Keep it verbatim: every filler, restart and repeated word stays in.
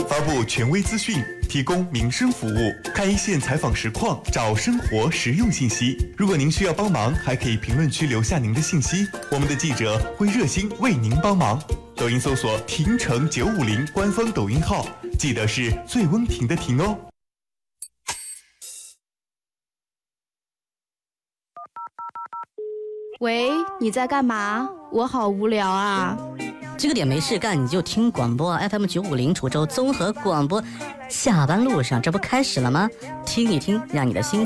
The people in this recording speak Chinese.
发布权威资讯，提供民生服务，看一线采访实况，找生活实用信息。如果您需要帮忙，还可以评论区留下您的信息，我们的记者会热心为您帮忙。抖音搜索婷城九五零官方抖音号，记得是醉翁亭的亭哦。 喂，你在干嘛？我好无聊啊。 这个点没事干，你就听广播 F M 九五零滁州综合广播。下班路上，这不开始了吗？听一听，让你的心